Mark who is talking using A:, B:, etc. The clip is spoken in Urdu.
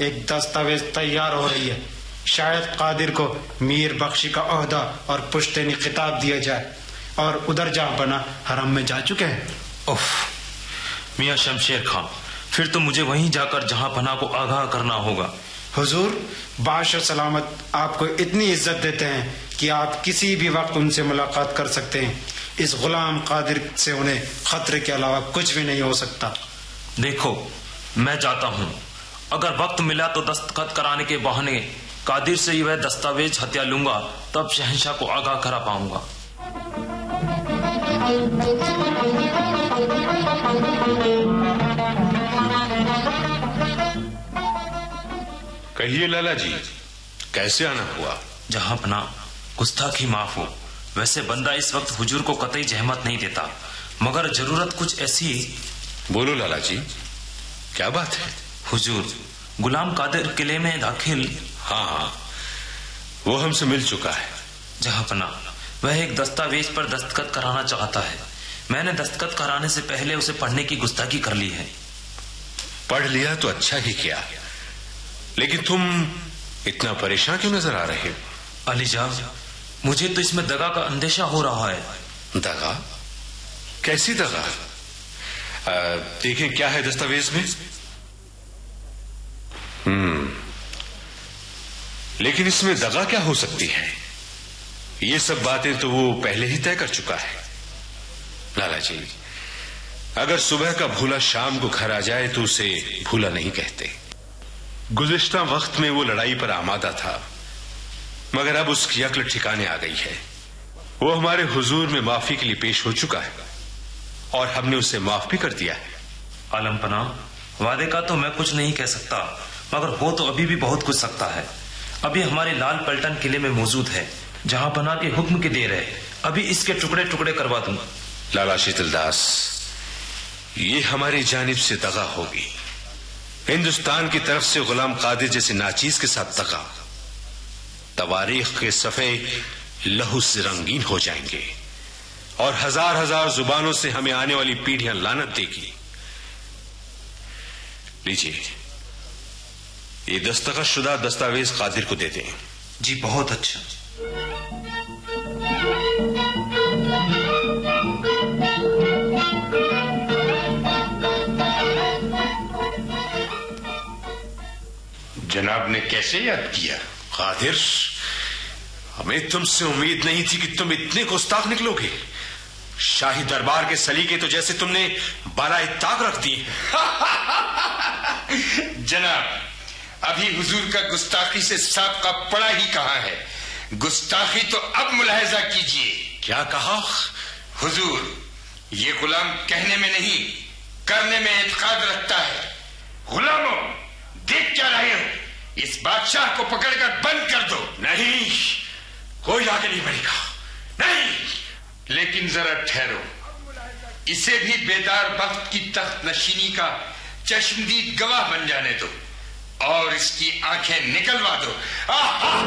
A: ایک دستاویز تیار ہو رہی ہے. شاید قادر کو میر بخشی کا عہدہ اور پشتینی خطاب دیا جائے، اور ادھر جہاں پناہ حرم میں جا چکے ہیں.
B: اف میاں شمشیر خان، پھر تو مجھے وہیں جا کر جہاں پناہ کو آگاہ کرنا ہوگا.
A: حضور باش و سلامت آپ کو اتنی عزت دیتے ہیں کہ آپ کسی بھی وقت ان سے ملاقات کر سکتے ہیں. اس غلام قادر سے انہیں خطرے کے علاوہ کچھ بھی نہیں ہو سکتا.
B: دیکھو میں جاتا ہوں، اگر وقت ملا تو دستخط کرانے کے بہانے قادر سے یہ دستاویز ہتھیا لوں گا، تب شہنشاہ کو آگاہ کرا پاؤں گا.
C: کہیے لالا جی، کیسے آنا ہوا؟
B: جہاں پناہ گستاخی معاف ہو. ویسے بندہ اس وقت حضور کو قطعی جہمت نہیں دیتا، مگر ضرورت کچھ ایسی.
C: بولو لالا جی، کیا بات ہے؟
B: حضور غلام قادر قلعے میں داخل.
C: ہاں وہ ہم سے مل چکا ہے.
B: جہاں پناہ وہ ایک دستاویز پر دستخط کرانا چاہتا ہے. میں نے دستخط کرانے سے پہلے اسے پڑھنے کی گستاخی کر لی ہے.
C: پڑھ لیا تو اچھا ہی کیا، لیکن تم اتنا پریشان کیوں نظر آ رہے ہو؟
B: علی جان، مجھے تو اس میں دغا کا اندیشہ ہو رہا ہے.
C: دغا؟ کیسی دغا؟ دیکھیں کیا ہے دستاویز میں. لیکن اس میں دغا کیا ہو سکتی ہے؟ یہ سب باتیں تو وہ پہلے ہی طے کر چکا ہے. لالا جی، اگر صبح کا بھولا شام کو گھر آ جائے تو اسے بھولا نہیں کہتے. گزشتہ وقت میں وہ لڑائی پر آمادہ تھا، مگر اب اس کی عقل ٹھکانے آ گئی ہے. وہ ہمارے حضور میں معافی کے لیے پیش ہو چکا ہے، اور ہم نے اسے معاف بھی کر دیا ہے.
B: عالم پناہ، وعدے کا تو میں کچھ نہیں کہہ سکتا، مگر وہ تو ابھی بھی بہت کچھ سکتا ہے. ابھی ہمارے لال پلٹن قلعے میں موجود ہے. جہاں پناہ کے حکم کی دیر ہے، ابھی اس کے ٹکڑے ٹکڑے کروا دوں.
C: لالا شیتل داس، یہ ہماری جانب سے دغا ہوگی. ہندوستان کی طرف سے غلام قادر جیسے ناچیز کے ساتھ دغا. تواریخ کے صفحے لہو سے رنگین ہو جائیں گے، اور ہزار ہزار زبانوں سے ہمیں آنے والی پیڑھیاں لعنت دے گی. لیجیے، یہ دستخط شدہ دستاویز قادر کو دے دیں.
B: جی بہت اچھا.
D: جناب نے کیسے یاد کیا؟
C: قادر، ہمیں تم سے امید نہیں تھی کہ تم اتنے گستاخ نکلو گے. شاہی دربار کے سلیقے تو جیسے تم نے بالائے طاق رکھ دی.
D: جناب، ابھی حضور کا گستاخی سے سابقہ پڑا ہی کہاں ہے. گستاخی تو اب ملاحظہ کیجئے.
C: کیا کہا؟
D: حضور، یہ غلام کہنے میں نہیں کرنے میں اعتقاد رکھتا ہے. غلاموں، دیکھ کیا رہے ہو؟ اس بادشاہ کو پکڑ کر بند کر دو.
C: نہیں، کوئی آگے نہیں بڑھے گا. نہیں.
D: لیکن ذرا ٹھہرو، اسے بھی بیدار وقت کی تخت نشینی کا چشمدید گواہ بن جانے دو، اور اس کی آنکھیں نکلوا دو.